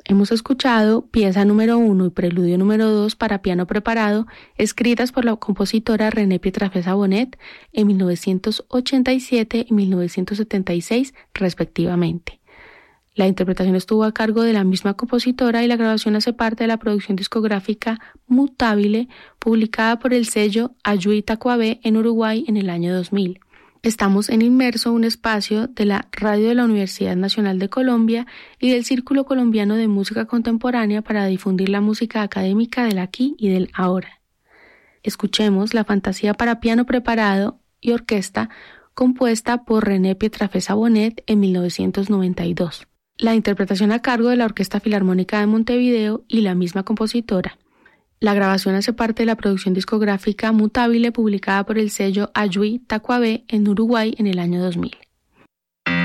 Hemos escuchado pieza número 1 y preludio número 2 para piano preparado, escritas por la compositora René Pietrafesa Bonet en 1987 y 1976 respectivamente. La interpretación estuvo a cargo de la misma compositora y la grabación hace parte de la producción discográfica Mutabile, publicada por el sello Ayuí Tacuabé en Uruguay en el año 2000. Estamos en Inmerso, un espacio de la radio de la Universidad Nacional de Colombia y del Círculo Colombiano de Música Contemporánea para difundir la música académica del aquí y del ahora. Escuchemos la fantasía para piano preparado y orquesta compuesta por René Pietrafesa Bonet en 1992. La interpretación a cargo de la Orquesta Filarmónica de Montevideo y la misma compositora. La grabación hace parte de la producción discográfica Mutabile publicada por el sello Ayuí Tacuabé en Uruguay en el año 2000.